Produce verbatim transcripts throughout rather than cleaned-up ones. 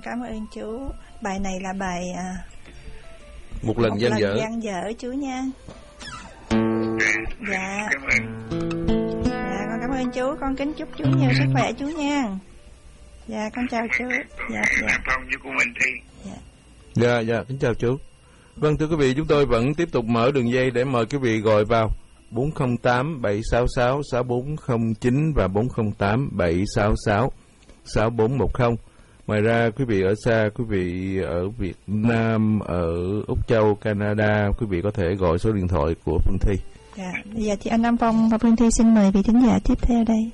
cảm ơn chú. Bài này là bài à, một lần gian dở. gian dở chú nha. Dạ. Cảm ơn. Dạ con cảm ơn chú, con kính chúc chú nhiều sức khỏe chú nha. Dạ con chào chú. Dạ dạ. Nam Phong với cô Minh Thi. Dạ. Dạ dạ kính chào chú. Vâng thưa quý vị, chúng tôi vẫn tiếp tục mở đường dây để mời quý vị gọi vào bốn không tám bảy sáu sáu sáu bốn không chín và bốn không tám bảy sáu sáu sáu bốn một không. Ngoài ra quý vị ở xa, quý vị ở Việt Nam, ở Úc Châu, Canada, quý vị có thể gọi số điện thoại của Phương Thi. Dạ, bây giờ thì anh Nam Phong và Phương Thi xin mời vị thính giả tiếp theo đây.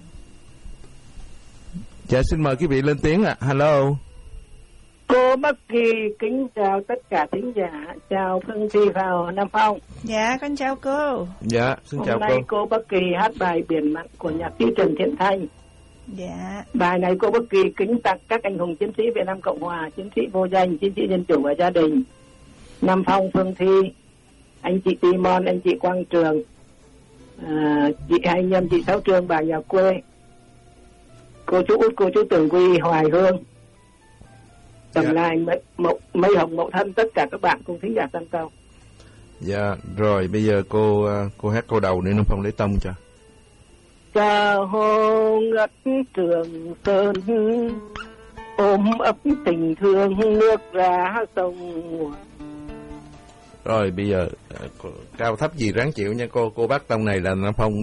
Dạ xin mời quý vị lên tiếng ạ. À. Hello. Cô Bất Kỳ kính chào tất cả thính giả, chào Phương Thi và Nam Phong. Dạ con chào cô. Dạ xin Hôm chào nay cô. cô Bất Kỳ hát bài Biển Mặn của nhạc sĩ Trần Thiện Thanh. Dạ. Bài này cô Bất Kỳ kính tặng các anh hùng chiến sĩ Việt Nam Cộng Hòa, chiến sĩ vô danh, chiến sĩ dân chủ và gia đình. Nam Phong, Phương Thi, anh chị Timon, anh chị Quang Trường, à, chị Hai Nhâm, chị Sáu Trương, bà nhà quê, cô chú Út, cô chú Tường Quy, Hoài Hương, Tầm dạ. Lai, Mây, Mậu, Mây Hồng, Mậu Thân, tất cả các bạn cùng thính giả tăng cầu. Dạ rồi bây giờ cô cô hát câu đầu nữa Nam Phong lấy tông cho. Cha hồ ngất Trường Sơn, ôm ấp tình thương nước ra sông. Rồi bây giờ cao thấp gì ráng chịu nha cô. Cô bắt tông này là Nam Phong